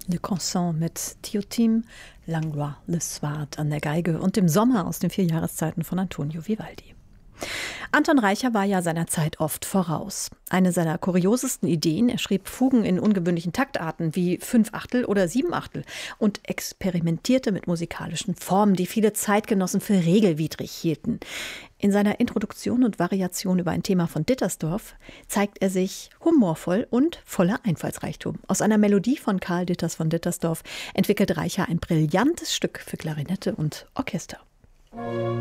Le Canson mit Tiotim Langlois Le Swart an der Geige und dem Sommer aus den 4 Jahreszeiten von Antonio Vivaldi. Anton Reicher war ja seiner Zeit oft voraus. Eine seiner kuriosesten Ideen, er schrieb Fugen in ungewöhnlichen Taktarten wie 5/8 oder 7/8 und experimentierte mit musikalischen Formen, die viele Zeitgenossen für regelwidrig hielten. In seiner Introduktion und Variation über ein Thema von Dittersdorf zeigt er sich humorvoll und voller Einfallsreichtum. Aus einer Melodie von Karl Ditters von Dittersdorf entwickelt Reicher ein brillantes Stück für Klarinette und Orchester.